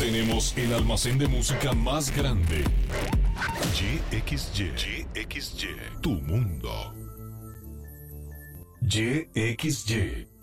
Tenemos el almacén de música más grande. YXY, tu mundo. YXY.